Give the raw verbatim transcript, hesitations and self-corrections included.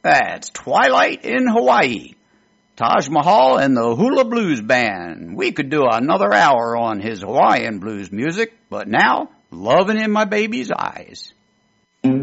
That's Twilight in Hawaii. Taj Mahal and the Hula Blues Band. We could do another hour on his Hawaiian blues music, but now, Lovin' in My Baby's Eyes.